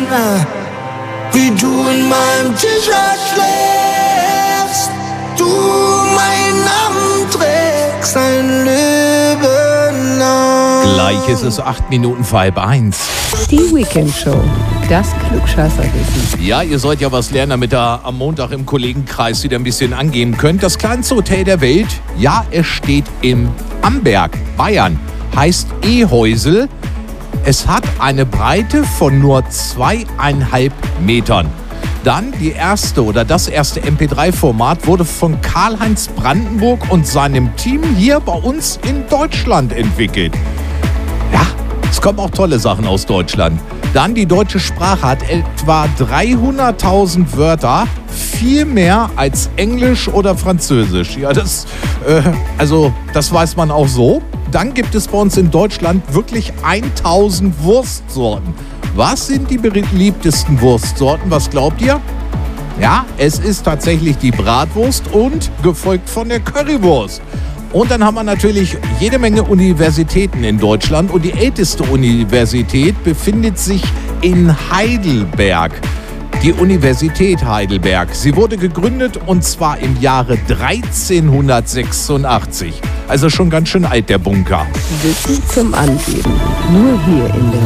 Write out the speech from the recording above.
mehr, wie du in meinem T-Shirt schläfst. Du meinen Namen trägst ein Leben lang. Gleich ist es 8 Minuten vor 12:30. Die Weekend Show. Das Klugscheißerwissen. Ja, ihr sollt ja was lernen, damit ihr am Montag im Kollegenkreis wieder ein bisschen angehen könnt. Das kleinste Hotel der Welt, ja, es steht im Amberg, Bayern, heißt Ehäusel. Es hat eine Breite von nur 2,5 Metern. Dann das erste MP3-Format wurde von Karl-Heinz Brandenburg und seinem Team hier bei uns in Deutschland entwickelt. Ja, es kommen auch tolle Sachen aus Deutschland. Dann die deutsche Sprache hat etwa 300.000 Wörter, viel mehr als Englisch oder Französisch. Ja, das weiß man auch so. Dann gibt es bei uns in Deutschland wirklich 1000 Wurstsorten. Was sind die beliebtesten Wurstsorten? Was glaubt ihr? Ja, es ist tatsächlich die Bratwurst und gefolgt von der Currywurst. Und dann haben wir natürlich jede Menge Universitäten in Deutschland und die älteste Universität befindet sich in Heidelberg. Die Universität Heidelberg. Sie wurde gegründet und zwar im Jahre 1386. Also schon ganz schön alt, der Bunker. Wissen zum Angeben. Nur hier in der